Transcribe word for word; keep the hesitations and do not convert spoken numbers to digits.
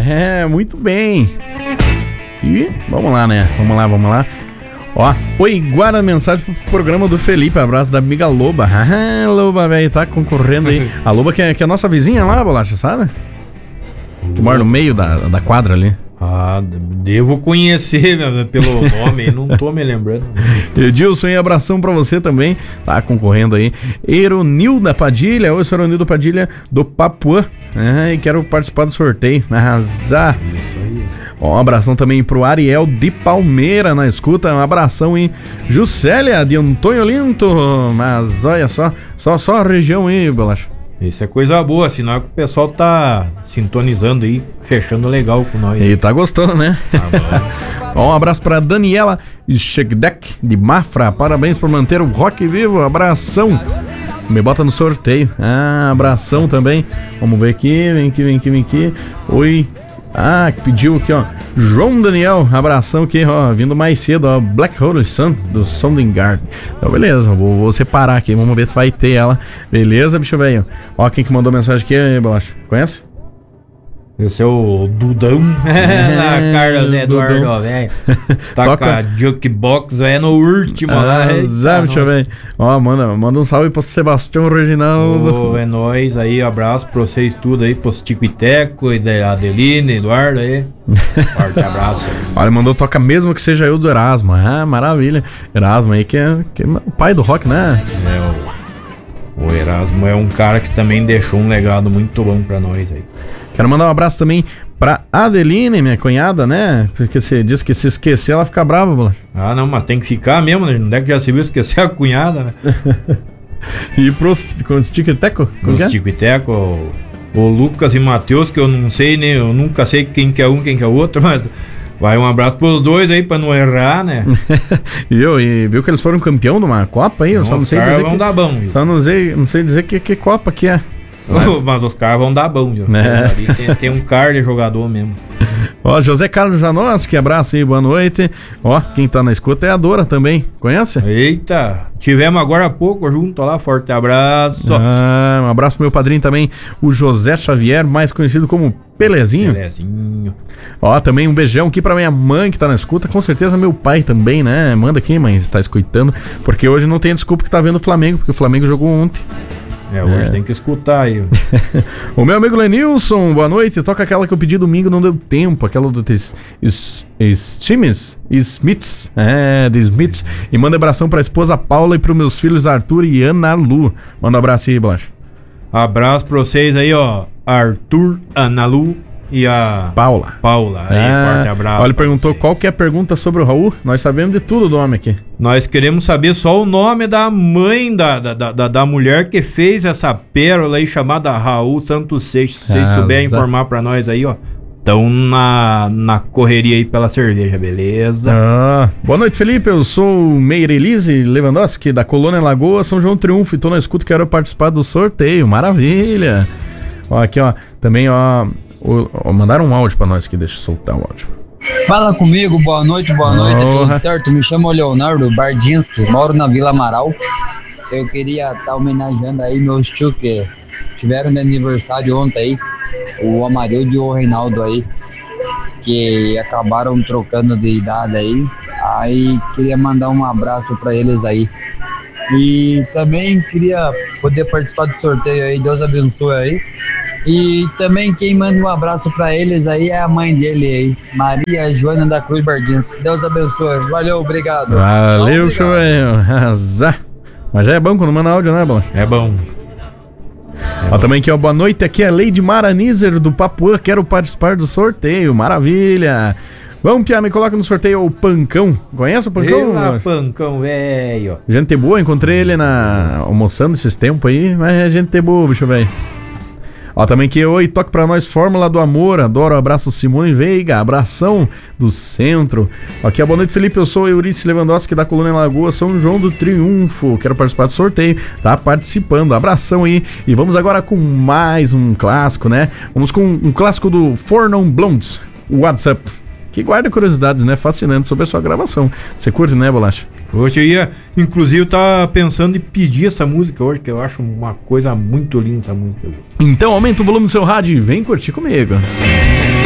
É, muito bem. E vamos lá, né? Vamos lá, vamos lá. Ó, oi, guarda a mensagem pro programa do Felipe. Abraço da amiga Loba. Ah, Loba, velho, tá concorrendo aí. A Loba que é, que é a nossa vizinha lá, Bolacha, sabe? Que mora no meio da, da quadra ali. Ah, devo conhecer pelo nome, não tô me lembrando. Edilson, e abração pra você também, tá concorrendo aí. Eronilda Padilha, oi, sou Eronilda Padilha do Papuã, é, e quero participar do sorteio, arrasar. Isso aí. Ó, um abração também pro Ariel de Palmeira na escuta, um abração em Juscelia de Antônio Linto, mas olha só, só, só a região aí, Bolacha. Isso é coisa boa, sinal que o pessoal tá sintonizando aí, fechando legal com nós. E tá gostando, né? Tá bom. Um abraço pra Daniela Schegdeck de Mafra, parabéns por manter o rock vivo, abração. Me bota no sorteio. Ah, abração também. Vamos ver aqui, vem aqui, vem aqui, vem aqui. Oi. Ah, pediu aqui, ó. João Daniel, abração aqui, ó. Vindo mais cedo, ó. Black Hole Sun, do Soundgarden. Então, beleza, vou, vou separar aqui. Vamos ver se vai ter ela. Beleza, bicho velho? Ó, quem que mandou mensagem aqui, Bolacha? Conhece? Esse é o Dudão. É, Carlos Eduardo, velho. Tá Toca. com a Jukebox, é no último ah, lá. Exato, deixa eu ver. Ó, manda, manda um salve pro Sebastião Reginaldo. Oh, é nóis aí, abraço pra vocês tudo aí, pros Tico e Teco, e da Adeline, Eduardo aí. Forte abraço. Olha, mandou toca mesmo que seja eu do Erasmo. Ah, maravilha. Erasmo aí que é, que é o pai do rock, né? É, o, o Erasmo é um cara que também deixou um legado muito bom pra nós aí. Quero mandar um abraço também pra Adeline, minha cunhada, né? Porque você disse que se esquecer ela fica brava, Bolacha. Ah, não, mas tem que ficar mesmo, né? Não é que já se viu esquecer a cunhada, né? E pros Tico e Teco? Os Tico e Teco, o, o Lucas e Matheus, que eu não sei, nem eu nunca sei quem que é um, quem que é o outro, mas vai um abraço pros dois aí pra não errar, né? Viu? E viu que eles foram campeão de uma Copa aí? Eu não, só não sei dizer vão que... dar bom, viu? Só não sei, não sei dizer que, que Copa que é. Mas, mas os caras vão dar bom, viu? É. Ali tem, tem um cara de jogador mesmo. Ó, José Carlos Janoski, que abraço aí, boa noite. Ó, quem tá na escuta é a Dora também, conhece? Eita, tivemos agora há pouco junto lá, forte abraço. Ah, um abraço pro meu padrinho também, o José Xavier, mais conhecido como Pelezinho. Pelezinho. Ó, também um beijão aqui pra minha mãe que tá na escuta, com certeza meu pai também, né? Manda aqui, mãe, se tá escutando, porque hoje não tem desculpa que tá vendo o Flamengo, porque o Flamengo jogou ontem. É, hoje é. tem que escutar aí. O meu amigo Lenilson, boa noite. Toca aquela que eu pedi domingo, não deu tempo. Aquela do Stimmits, Smiths, é, de Smiths. E manda abração pra esposa Paula e pros meus filhos Arthur e Ana Lu. Manda um abraço aí, Bolacha. Abraço pra vocês aí, ó. Arthur, Ana Lu e a Paula. Paula, aí, ah, forte abraço. Olha, ele perguntou vocês. Qual que é a pergunta sobre o Raul. Nós sabemos de tudo do homem aqui. Nós queremos saber só o nome da mãe da, da, da, da mulher que fez essa pérola aí chamada Raul Santos Seixas. Se vocês ah, souberem informar pra nós aí, ó. Estão na, na correria aí pela cerveja, beleza? Ah, boa noite, Felipe. Eu sou o Meirelise Lewandowski, da Colônia Lagoa, São João Triunfo. E tô na escuta, quero participar do sorteio. Maravilha! Ó, aqui, ó. Também, ó. O, o, mandaram um áudio pra nós aqui, deixa eu soltar o áudio. Fala comigo, boa noite, boa oh, noite, tudo certo? Me chamo Leonardo Bardinski, moro na Vila Amaral. Eu queria estar tá homenageando aí meus tio que tiveram de aniversário ontem aí, o Amarildo e o Reinaldo aí, que acabaram trocando de idade aí. Aí queria mandar um abraço pra eles aí. E também queria poder participar do sorteio aí, Deus abençoe aí. E também quem manda um abraço pra eles aí é a mãe dele aí, Maria Joana da Cruz Bardinski. Deus abençoe. Valeu, obrigado. Valeu, show aí. Arrasar. Mas já é bom quando manda áudio, né, Bom? É bom. É ó, bom. Também aqui, ó, boa noite. Aqui é a Lady Mara Nizer do Papuã. Quero participar do sorteio. Maravilha. Vamos, Pia, me coloca no sorteio o Pancão. Conhece o Pancão? Ela, Pancão, velho. Gente boa, encontrei ele na almoçando esses tempos aí, mas é gente boa, bicho, velho. Ó, também que oi, toque pra nós Fórmula do Amor, adoro, abraço Simone Veiga, abração do centro. Aqui, boa noite, Felipe, eu sou Eurice Lewandowski da Colônia Lagoa, São João do Triunfo, quero participar do sorteio, tá participando, abração aí. E vamos agora com mais um clássico, né? Vamos com um clássico do Four Non Blondes, WhatsApp, que guarda curiosidades, né, fascinantes sobre a sua gravação. Você curte, né, Bolacha? Hoje eu ia, inclusive, eu tava pensando em pedir essa música hoje, que eu acho uma coisa muito linda essa música. Então aumenta o volume do seu rádio e vem curtir comigo.